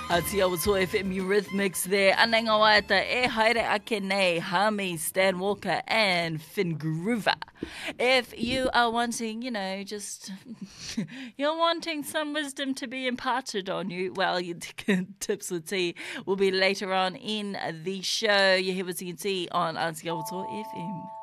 Aotearoa FM Eurythmics there. Ananga waeta e haere ake nei, Harmy, Stan Walker and Finn Groover. If you are wanting, just you're wanting some wisdom to be imparted on you, well, your tips with tea will be later on in the show. You're here with T on Aotearoa FM.